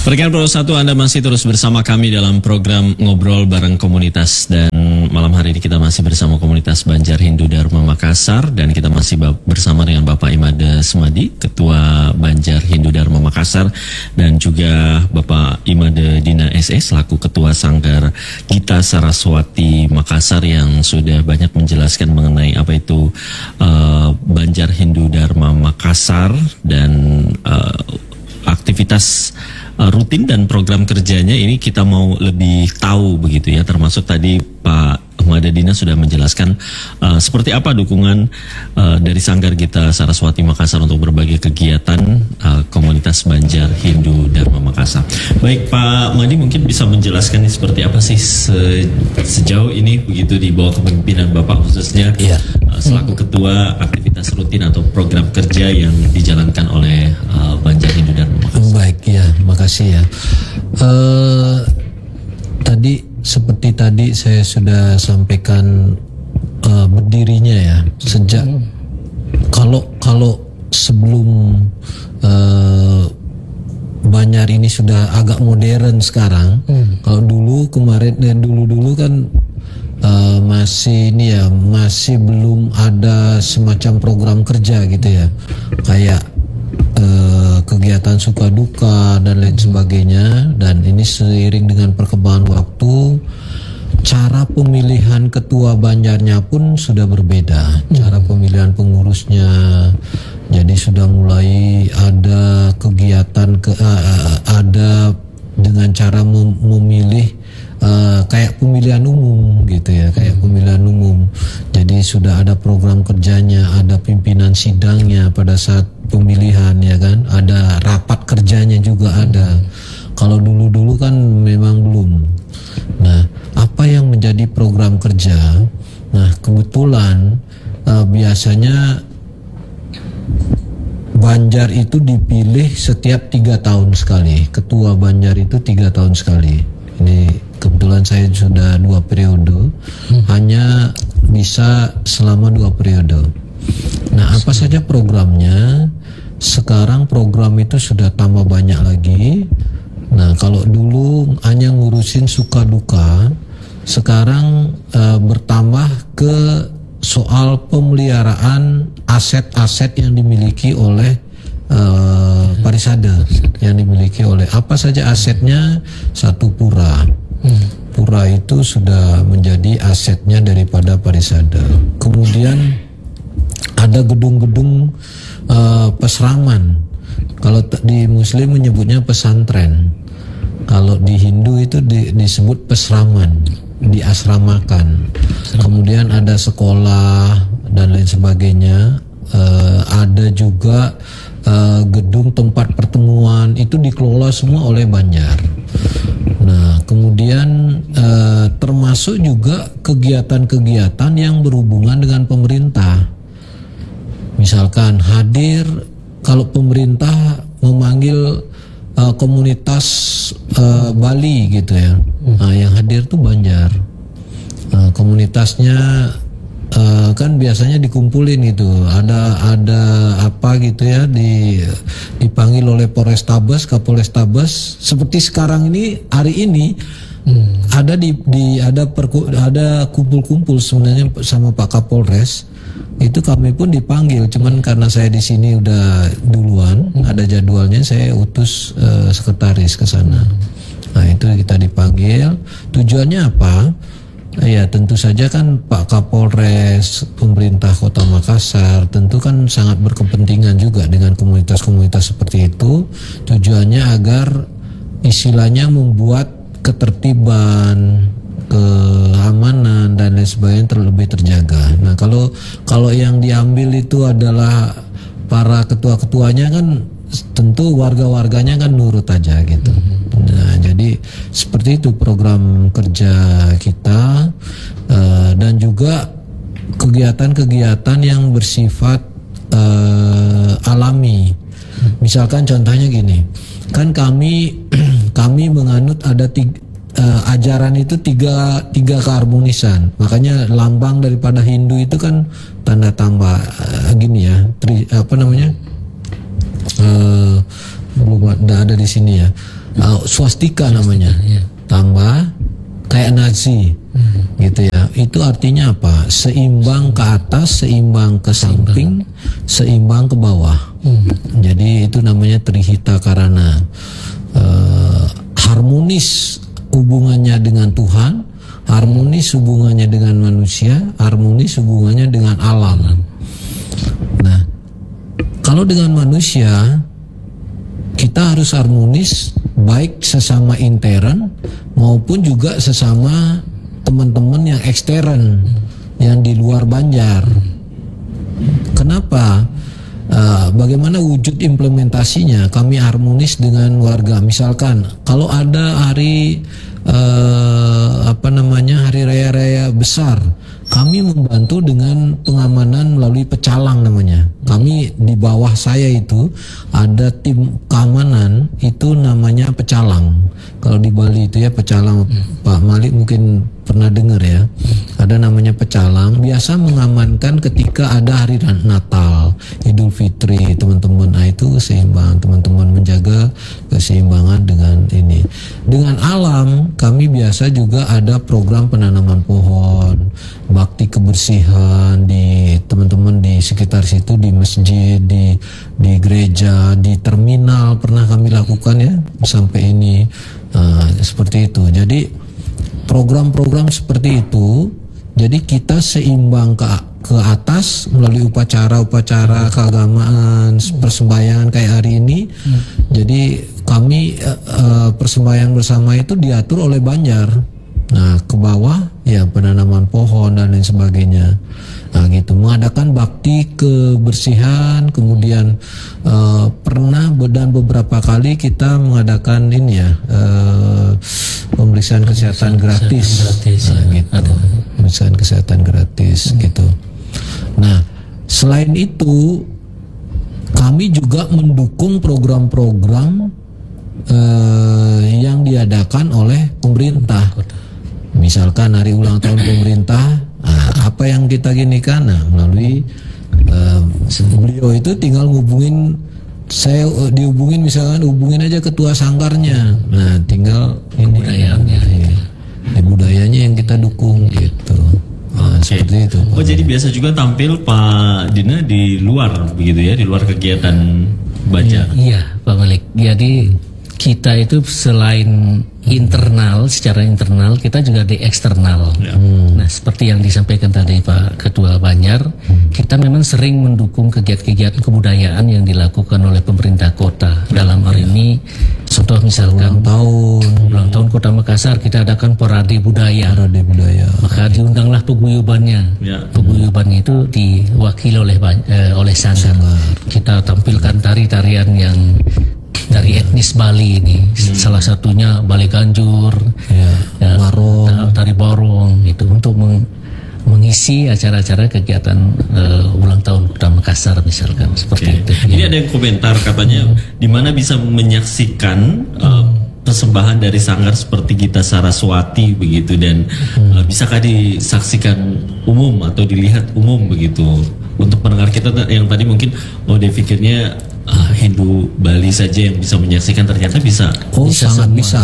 Rekan Pro 1, Anda masih terus bersama kami dalam program Ngobrol Bareng Komunitas. Dan malam hari ini kita masih bersama komunitas Banjar Hindu Dharma Makassar. Dan kita masih bersama dengan Bapak Imade Sumadi, Ketua Banjar Hindu Dharma Makassar. Dan juga Bapak Imade Dina SS, selaku Ketua Sanggar Gita Saraswati Makassar, yang sudah banyak menjelaskan mengenai apa itu Banjar Hindu Dharma Makassar dan aktivitas rutin dan program kerjanya. Ini kita mau lebih tahu begitu ya, termasuk tadi Pak Imade Dina sudah menjelaskan seperti apa dukungan dari Sanggar Gita Saraswati Makassar untuk berbagai kegiatan komunitas Banjar Hindu Dharma Makassar. Baik, Pak Madi mungkin bisa menjelaskan ini seperti apa sih sejauh ini begitu di bawah kepemimpinan Bapak, khususnya selaku ketua aktivitas rutin atau program kerja yang dijalankan oleh Banjar Hindu Dharma Makassar. Baik ya, makasih ya. Seperti tadi saya sudah sampaikan berdirinya ya, sejak kalau sebelum Banjar ini sudah agak modern sekarang. Kalau dulu kan masih ini ya, masih belum ada semacam program kerja gitu ya, kayak kegiatan suka duka dan lain sebagainya. Dan ini seiring dengan perkembangan waktu, cara pemilihan ketua Banjarnya pun sudah berbeda, cara pemilihan pengurusnya. Jadi sudah mulai ada kegiatan ada dengan cara memilih kayak pemilihan umum gitu ya, kayak pemilihan umum. Jadi sudah ada program kerjanya, ada pimpinan sidangnya pada saat pemilihan ya kan, ada rapat kerjanya juga ada. Kalau dulu-dulu kan memang belum. Nah, apa yang menjadi program kerja? Nah, kebetulan biasanya Banjar itu dipilih setiap 3 tahun sekali. Ketua Banjar itu 3 tahun sekali. Ini kebetulan saya sudah 2 periode, hanya bisa selama 2 periode. Nah, apa saja programnya? Sekarang program itu sudah tambah banyak lagi. Nah, kalau dulu hanya ngurusin suka duka, sekarang bertambah ke soal pemeliharaan aset-aset yang dimiliki oleh Parisade, yang dimiliki oleh apa saja asetnya. Satu pura. Pura itu sudah menjadi asetnya daripada Parisade. Kemudian ada gedung-gedung pesraman. Kalau di Muslim menyebutnya pesantren. Kalau di Hindu itu disebut pesraman, diasramakan. Kemudian ada sekolah dan lain sebagainya. Ada juga gedung tempat pertemuan, itu dikelola semua oleh Banjar. Nah, kemudian termasuk juga kegiatan-kegiatan yang berhubungan dengan pemerintah. Misalkan hadir kalau pemerintah memanggil komunitas Bali gitu ya, nah, yang hadir tuh Banjar. Komunitasnya kan biasanya dikumpulin itu, ada apa gitu ya, dipanggil oleh Polrestabes, Kapolrestabes. Seperti sekarang ini, hari ini ada ada kumpul-kumpul sebenarnya sama Pak Kapolres. Itu kami pun dipanggil, cuman karena saya di sini udah duluan, ada jadwalnya, saya utus sekretaris ke sana. Nah, itu kita dipanggil. Tujuannya apa? Ya, tentu saja kan Pak Kapolres, pemerintah Kota Makassar tentu kan sangat berkepentingan juga dengan komunitas-komunitas seperti itu. Tujuannya agar istilahnya membuat ketertiban, keamanan dan lain sebagainya terlebih terjaga. Nah, kalau yang diambil itu adalah para ketua-ketuanya, kan tentu warga-warganya kan nurut aja gitu. Nah, jadi seperti itu program kerja kita. Dan juga kegiatan-kegiatan yang bersifat alami. Misalkan contohnya gini, kan kami menganut ada ajaran itu tiga keharmonisan. Makanya lambang daripada Hindu itu kan tanda tambah gini ya, belum ada di sini ya. swastika namanya, tambah kayak Nazi, gitu ya. Itu artinya apa? Seimbang ke atas, seimbang ke samping, seimbang ke bawah. Jadi itu namanya Trihita Karana. Harmonis hubungannya dengan Tuhan, harmonis hubungannya dengan manusia, harmonis hubungannya dengan alam. Nah, kalau dengan manusia kita harus harmonis, baik sesama intern maupun juga sesama teman-teman yang ekstern, yang di luar Banjar. Kenapa? Bagaimana wujud implementasinya? Kami harmonis dengan warga. Misalkan kalau ada hari hari raya-raya besar, kami membantu dengan pengamanan melalui pecalang namanya. Kami di bawah saya itu ada tim keamanan, itu namanya pecalang. Kalau di Bali itu ya pecalang, Pak Malik mungkin pernah dengar ya. Ada namanya pecalang, biasa mengamankan ketika ada hari Natal, Idul Fitri, teman-teman. Nah, itu seimbang, teman-teman menjaga keseimbangan dengan ini. Dengan alam, kami biasa juga ada program penanaman pohon, bakti kebersihan di teman-teman di sekitar situ, di masjid, di gereja, di terminal pernah kami lakukan ya sampai ini. Seperti itu. Jadi program-program seperti itu, jadi kita seimbang ke atas melalui upacara-upacara keagamaan, persembayangan kayak hari ini. Jadi kami persembahyang bersama itu diatur oleh Banjar. Nah, ke bawah ya penanaman pohon dan lain sebagainya. Nah, gitu, mengadakan bakti kebersihan, kemudian pernah dan beberapa kali kita mengadakan ini ya pemeriksaan kesehatan gratis. Nah, gitu. Pemeriksaan kesehatan gratis gitu. Nah, selain itu kami juga mendukung program-program yang diadakan oleh pemerintah. Misalkan hari ulang tahun pemerintah, apa yang kita ginikan, melalui beliau itu tinggal ngubungin, saya dihubungin, misalkan hubungin aja ketua sanggarnya, nah tinggal ini budayanya yang kita dukung gitu. Seperti itu. Oh, jadi biasa juga tampil Pak Dina di luar begitu ya, di luar kegiatan Banjar. Iya, Pak Malik. Jadi kita itu selain internal, secara internal, kita juga di eksternal. Nah, seperti yang disampaikan tadi Pak Ketua Banjar, kita memang sering mendukung kegiatan-kegiatan kebudayaan yang dilakukan oleh pemerintah kota. Dalam hal ini, contoh misalkan ulang tahun Kota Makassar, kita adakan parade budaya. Maka diundanglah peguyubannya. Peguyubannya itu diwakili oleh sanggar. Kita tampilkan tari-tarian yang dari etnis Bali ini, salah satunya Bali Ganjur, Barong, tari Barong, itu untuk mengisi acara-acara kegiatan ulang tahun Kota Makassar misalkan seperti itu. Ini ada yang komentar katanya di mana bisa menyaksikan persembahan dari sanggar seperti Gita Saraswati begitu, dan bisakah disaksikan umum atau dilihat umum begitu untuk pendengar kita yang tadi mungkin dia pikirnya Hindu Bali saja yang bisa menyaksikan, ternyata bisa. Oh, sangat bisa.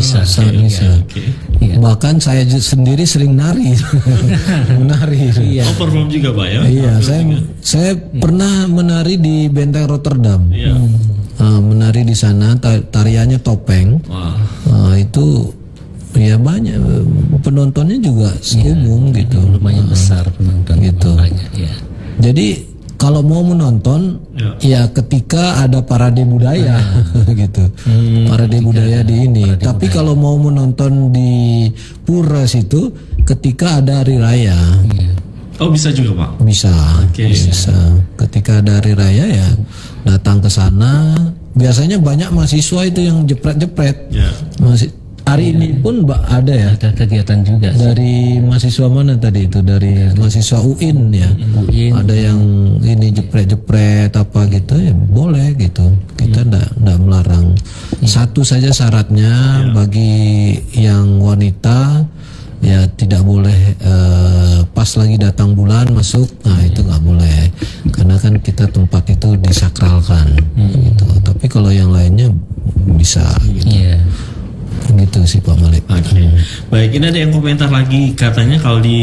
Okay. Ya. Bahkan saya sendiri sering nari. Menari. Oh, perform juga Pak ya? Iya, saya pernah menari di Benteng Rotterdam. Menari di sana, tariannya topeng. Itu ya banyak, penontonnya juga umum gitu. Lumayan besar penonton gitu. Banyak, ya. Jadi kalau mau menonton ya ketika ada parade budaya gitu. Parade budaya di ini. Tapi kalau mau menonton di pura situ ketika ada hari raya. Oh, bisa juga Pak? Bisa. Bisa. Ketika ada hari raya ya datang ke sana. Biasanya banyak mahasiswa itu yang jepret-jepret. Hari ini pun ada ya, ada kegiatan juga dari mahasiswa mana tadi itu, dari mahasiswa UIN ya. Ada yang ini jepret-jepret apa gitu ya, boleh gitu, kita ndak melarang. Satu saja syaratnya bagi yang wanita ya tidak boleh pas lagi datang bulan masuk, nah itu nggak boleh, karena kan kita tempat itu disakralkan gitu. Tapi kalau yang lainnya bisa gitu. Gitu sih Pak Malik. Oke. Baik, ini ada yang komentar lagi katanya kalau di